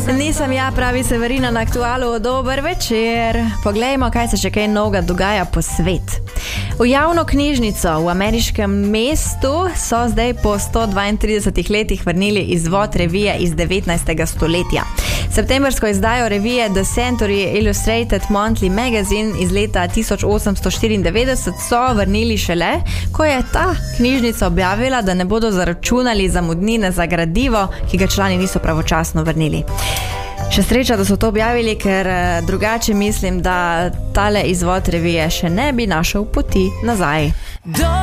Nisem ja, pravi Severina na Aktualu. Dober večer. Poglejmo, kaj se še kaj novega dogaja po svet. V javno knjižnico v ameriškem mestu so zdaj po 132 letih vrnili izvod revije iz 19. stoletja. Septembrsko izdajo revije The Century Illustrated Monthly Magazine iz leta 1894 so vrnili šele, ko je ta knjižnica objavila, da ne bodo zaračunali zamudnine za gradivo, ki ga člani niso pravočasno vrnili. Še sreča, da so to objavili, ker drugače mislim, da tale izvod revije še ne bi našel poti nazaj.